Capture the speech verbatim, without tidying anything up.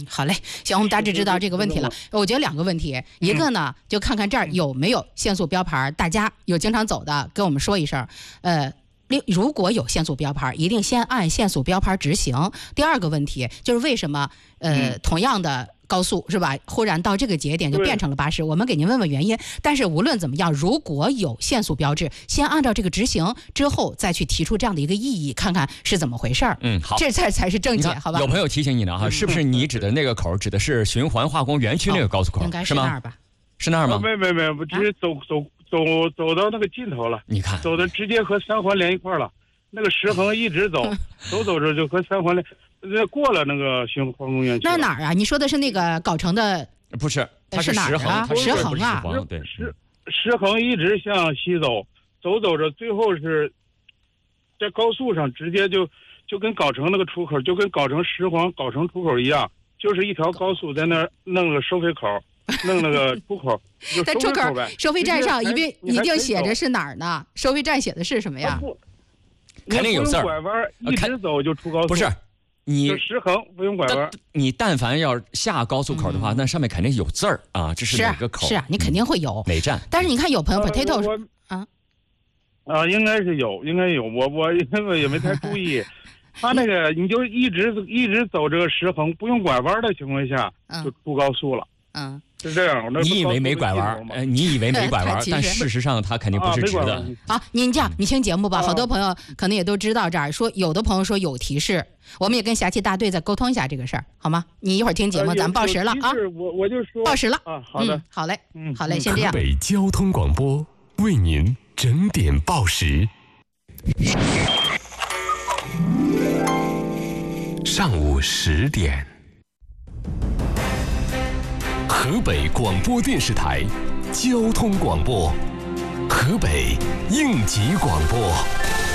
好嘞，行，我们大致知道这个问题了。我觉得两个问题，一个呢，就看看这儿有没有限速标牌，大家有经常走的，跟我们说一声。呃，如果有限速标牌，一定先按限速标牌执行。第二个问题就是为什么呃同样的高速是吧，忽然到这个节点就变成了八十？我们给您问问原因。但是无论怎么样，如果有限速标志，先按照这个执行，之后再去提出这样的一个异议，看看是怎么回事儿。 嗯，好， 这才才是正解，好吧？ 有朋友提醒你呢哈，是不是你指的那个口指的是循环化工园区那个高速口？ 应该是那儿吧？ 是那儿吗？ 没没没，我直接走走走走到那个尽头了。 你看， 走的直接和三环连一块了。那个石横一直走，走走着就和三环连。那过了那个循环公园区， 那哪儿啊？你说的是那个藁城的？ 不是，它是石横啊，石横啊， 对， 石石横一直向西走，走走着，最后是在高速上直接就就跟藁城那个出口，就跟藁城石环藁城出口一样，就是一条高速在那儿弄了个收费口，弄了个出口。 在出口收费站上一定一定写着是哪儿呢？收费站写的是什么呀？ 肯定有字儿。 拐弯一直走就出高速。 不是。你石横不用拐弯， 你但凡要下高速口的话，嗯、那上面肯定有字儿啊，这是哪个口？ 是啊，你肯定会有哪站？ 但是你看有朋友 potato 说啊啊，应该是有，应该有，我我因为也没太注意。他那个你就一直一直走这个石横，不用拐弯的情况下，就出高速了。 嗯。 是这样， 你以为没拐弯？呃，你以为没拐弯，但事实上它肯定不是直的。 好，您这样，你听节目吧。好多朋友可能也都知道这儿，说有的朋友说有提示，我们也跟辖区大队再沟通一下这个事儿，好吗？你一会儿听节目，咱们报时了啊。 我我就说报时了啊。好的， 好嘞，嗯，好嘞，先这样。 河北交通广播为您整点报时。上午十点。河北广播电视台交通广播，河北应急广播。